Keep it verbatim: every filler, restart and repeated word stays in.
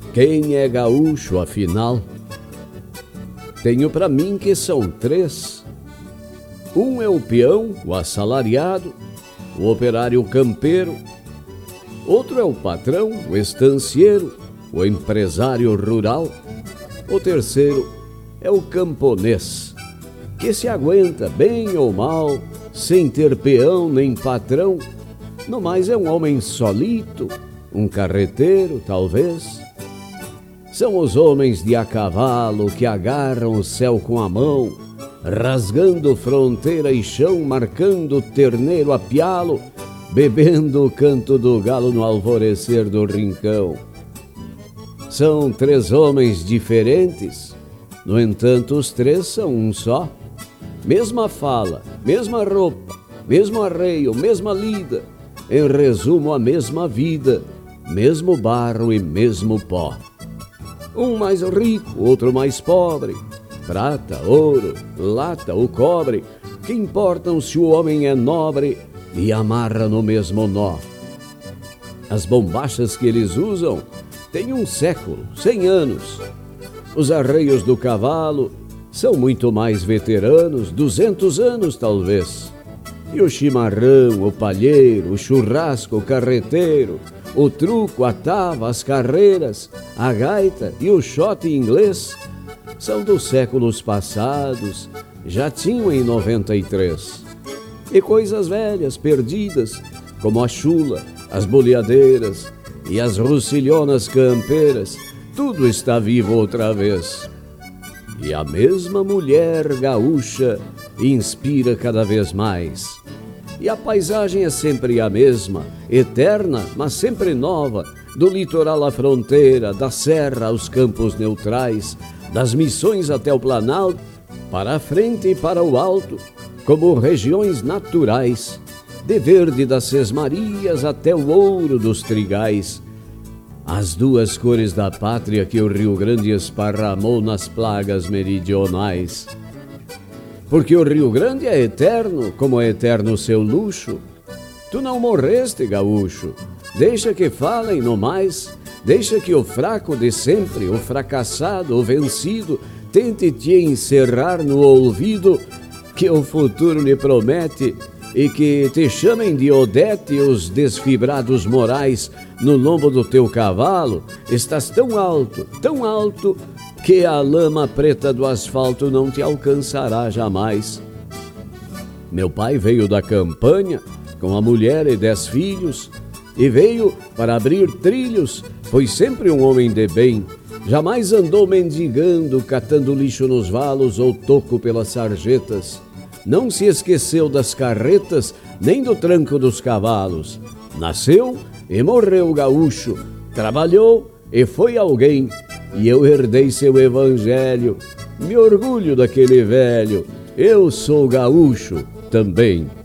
Quem é gaúcho, afinal? Tenho pra mim que são três. Um é o peão, o assalariado, o operário campeiro. Outro é o patrão, o estancieiro, o empresário rural. O terceiro é o camponês, que se aguenta bem ou mal, sem ter peão nem patrão. No mais é um homem solito, um carreteiro, talvez. São os homens de a cavalo que agarram o céu com a mão, rasgando fronteira e chão, marcando terneiro a pialo, bebendo o canto do galo no alvorecer do rincão. São três homens diferentes, no entanto os três são um só. Mesma fala, mesma roupa, mesmo arreio, mesma lida, em resumo a mesma vida, mesmo barro e mesmo pó. Um mais rico, outro mais pobre, prata, ouro, lata ou cobre, que importam se o homem é nobre e amarra no mesmo nó. As bombachas que eles usam têm um século, cem anos. Os arreios do cavalo são muito mais veteranos, duzentos anos talvez. E o chimarrão, o palheiro, o churrasco, o carreteiro, o truco, a tava, as carreiras, a gaita e o shot inglês são dos séculos passados, já tinham em noventa e três. E coisas velhas, perdidas, como a chula, as boleadeiras e as russilhonas campeiras, tudo está vivo outra vez. E a mesma mulher gaúcha inspira cada vez mais. E a paisagem é sempre a mesma, eterna, mas sempre nova, do litoral à fronteira, da serra aos campos neutrais, das missões até o Planalto, para a frente e para o alto, como regiões naturais, de verde das sesmarias até o ouro dos trigais, as duas cores da pátria que o Rio Grande esparramou nas plagas meridionais. Porque o Rio Grande é eterno, como é eterno o seu luxo. Tu não morreste, gaúcho, deixa que falem no mais, deixa que o fraco de sempre, o fracassado, o vencido, tente te encerrar no ouvido que o futuro lhe promete, e que te chamem de Odete os desfibrados morais no lombo do teu cavalo. Estás tão alto, tão alto, que a lama preta do asfalto não te alcançará jamais. Meu pai veio da campanha com a mulher e dez filhos, e veio para abrir trilhos, foi sempre um homem de bem. Jamais andou mendigando, catando lixo nos valos ou toco pelas sarjetas. Não se esqueceu das carretas, nem do tranco dos cavalos. Nasceu e morreu gaúcho, trabalhou e foi alguém, e eu herdei seu evangelho. Me orgulho daquele velho, eu sou gaúcho também.